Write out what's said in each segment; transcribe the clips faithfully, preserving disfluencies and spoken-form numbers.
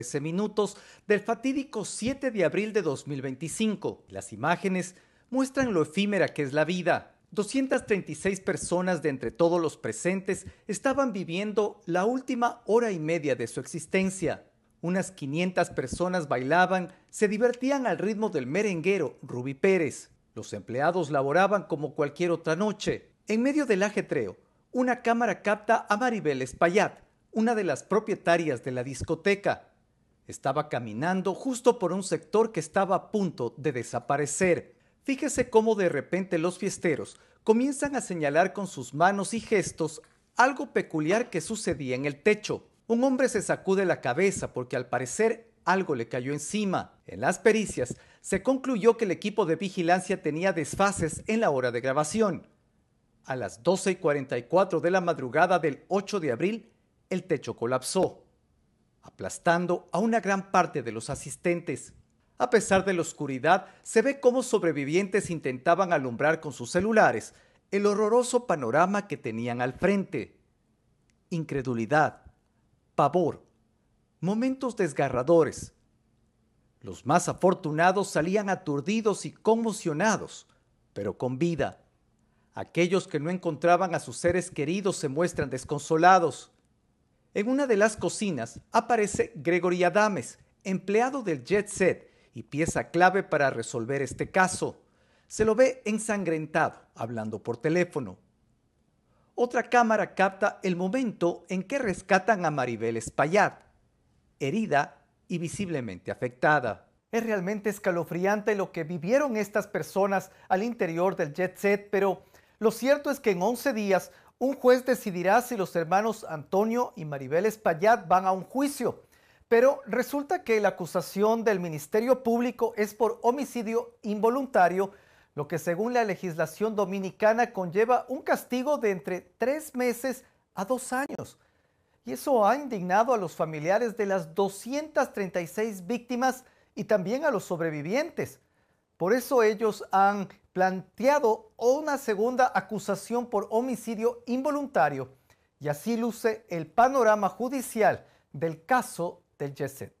trece minutos del fatídico siete de abril de dos mil veinticinco. Las imágenes muestran lo efímera que es la vida. doscientas treinta y seis personas de entre todos los presentes estaban viviendo la última hora y media de su existencia. Unas quinientas personas bailaban, se divertían al ritmo del merenguero Ruby Pérez. Los empleados laboraban como cualquier otra noche. En medio del ajetreo, una cámara capta a Maribel Espaillat, una de las propietarias de la discoteca. Estaba caminando justo por un sector que estaba a punto de desaparecer. Fíjese cómo de repente los fiesteros comienzan a señalar con sus manos y gestos algo peculiar que sucedía en el techo. Un hombre se sacude la cabeza porque al parecer algo le cayó encima. En las pericias se concluyó que el equipo de vigilancia tenía desfases en la hora de grabación. A las doce y cuarenta y cuatro de la madrugada del ocho de abril, el techo colapsó, aplastando a una gran parte de los asistentes. A pesar de la oscuridad, se ve cómo sobrevivientes intentaban alumbrar con sus celulares el horroroso panorama que tenían al frente. Incredulidad, pavor, momentos desgarradores. Los más afortunados salían aturdidos y conmocionados, pero con vida. Aquellos que no encontraban a sus seres queridos se muestran desconsolados. En una de las cocinas aparece Gregory Adames, empleado del Jet Set y pieza clave para resolver este caso. Se lo ve ensangrentado, hablando por teléfono. Otra cámara capta el momento en que rescatan a Maribel Espaillat, herida y visiblemente afectada. Es realmente escalofriante lo que vivieron estas personas al interior del Jet Set, pero lo cierto es que en once días un juez decidirá si los hermanos Antonio y Maribel Espaillat van a un juicio. Pero resulta que la acusación del Ministerio Público es por homicidio involuntario, lo que según la legislación dominicana conlleva un castigo de entre tres meses a dos años. Y eso ha indignado a los familiares de las doscientas treinta y seis víctimas y también a los sobrevivientes. Por eso ellos han planteado una segunda acusación por homicidio involuntario y así luce el panorama judicial del caso del Jet Set.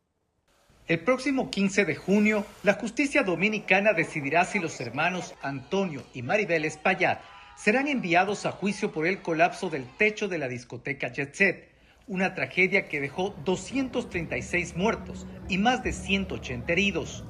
El próximo quince de junio, la justicia dominicana decidirá si los hermanos Antonio y Maribel Espaillat serán enviados a juicio por el colapso del techo de la discoteca Jet Set, una tragedia que dejó doscientos treinta y seis muertos y más de ciento ochenta heridos.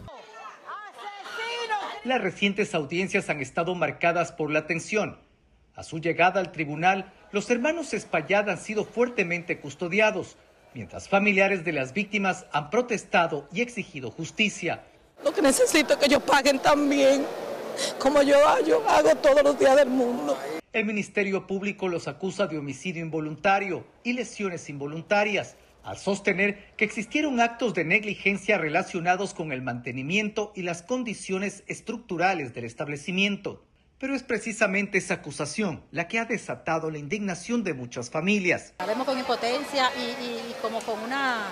Las recientes audiencias han estado marcadas por la tensión. A su llegada al tribunal, los hermanos Espaillat han sido fuertemente custodiados, mientras familiares de las víctimas han protestado y exigido justicia. Lo que necesito es que ellos paguen también, como yo, yo hago todos los días del mundo. El Ministerio Público los acusa de homicidio involuntario y lesiones involuntarias, al sostener que existieron actos de negligencia relacionados con el mantenimiento y las condiciones estructurales del establecimiento. Pero es precisamente esa acusación la que ha desatado la indignación de muchas familias. La vemos con impotencia y, y, y como con una,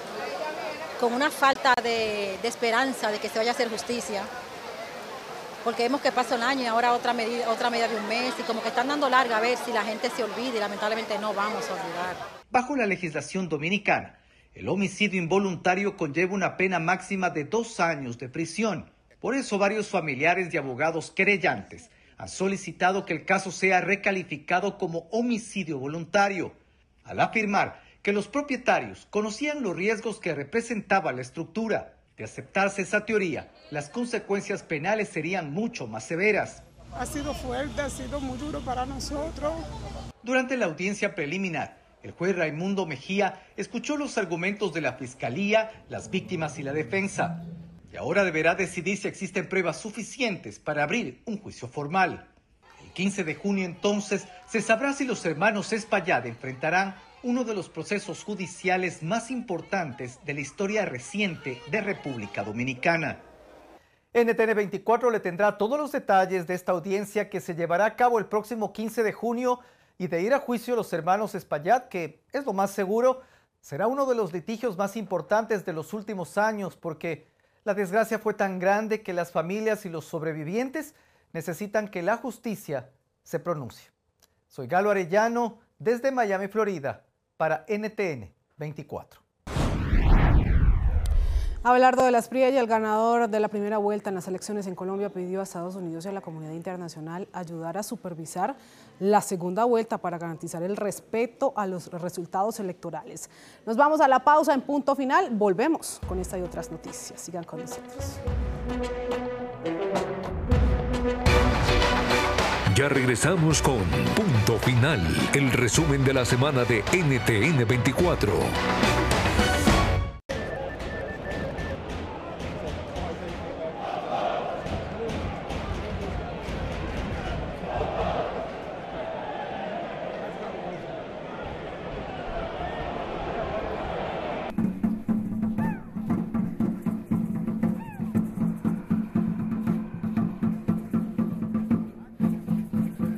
con una falta de, de esperanza de que se vaya a hacer justicia. Porque vemos que pasa un año y ahora otra medida, otra medida de un mes y como que están dando larga a ver si la gente se olvida y lamentablemente no vamos a olvidar. Bajo la legislación dominicana, el homicidio involuntario conlleva una pena máxima de dos años de prisión. Por eso varios familiares y abogados querellantes han solicitado que el caso sea recalificado como homicidio voluntario, al afirmar que los propietarios conocían los riesgos que representaba la estructura. De aceptarse esa teoría, las consecuencias penales serían mucho más severas. Ha sido fuerte, ha sido muy duro para nosotros. Durante la audiencia preliminar, el juez Raimundo Mejía escuchó los argumentos de la Fiscalía, las víctimas y la defensa. Y ahora deberá decidir si existen pruebas suficientes para abrir un juicio formal. El quince de junio entonces se sabrá si los hermanos Espaillat enfrentarán uno de los procesos judiciales más importantes de la historia reciente de República Dominicana. N T N veinticuatro le tendrá todos los detalles de esta audiencia que se llevará a cabo el próximo quince de junio y de ir a juicio los hermanos Espaillat, que es lo más seguro, será uno de los litigios más importantes de los últimos años porque la desgracia fue tan grande que las familias y los sobrevivientes necesitan que la justicia se pronuncie. Soy Galo Arellano desde Miami, Florida, para N T N veinticuatro. Abelardo de la Espriella, el ganador de la primera vuelta en las elecciones en Colombia, pidió a Estados Unidos y a la comunidad internacional ayudar a supervisar la segunda vuelta para garantizar el respeto a los resultados electorales. Nos vamos a la pausa en Punto Final. Volvemos con esta y otras noticias. Sigan con nosotros. Ya regresamos con Punto Final, el resumen de la semana de N T N veinticuatro.